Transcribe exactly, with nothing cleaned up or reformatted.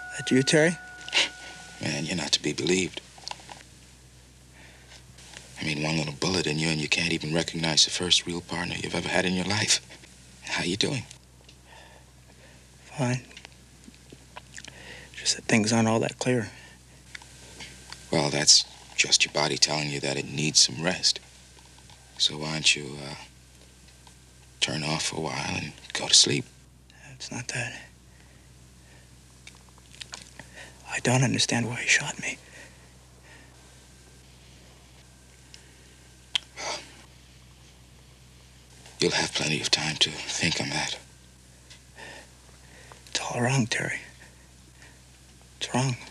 That you, Terry? Man, you're not to be believed. I mean, one little bullet in you and you can't even recognize the first real partner you've ever had in your life. How you doing? Fine. Just that things aren't all that clear. Well, that's just your body telling you that it needs some rest. So why don't you, uh, turn off for a while and go to sleep? It's not that. I don't understand why he shot me. Well, you'll have plenty of time to think on that. It's all wrong, Terry. It's wrong.